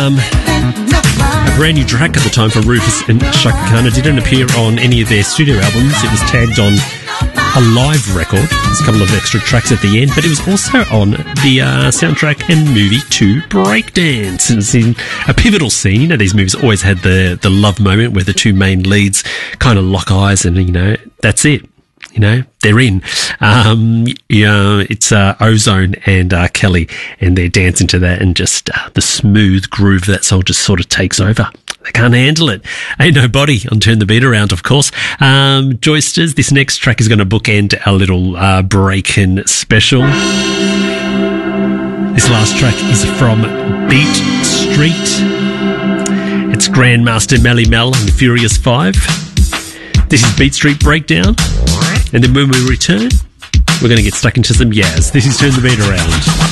A brand new track at the time for Rufus and Shaka Khan. It didn't appear on any of their studio albums. It was tagged on a live record. There's a couple of extra tracks at the end, but it was also on the soundtrack and movie to Breakdance. And it's in a pivotal scene. You know, these movies always had the love moment where the two main leads kind of lock eyes and, you know, that's it. You know, they're in. It's Ozone and Kelly, and they're dancing to that, and just the smooth groove of that song just sort of takes over. They can't handle it. Ain't Nobody on Turn the Beat Around, of course. Joysters, this next track is going to bookend our little break-in special. This last track is from Beat Street. It's Grandmaster Melly Mel and the Furious Five. This is Beat Street Breakdown. And then when we return, we're going to get stuck into some Yaz. This is Turn the Beat Around.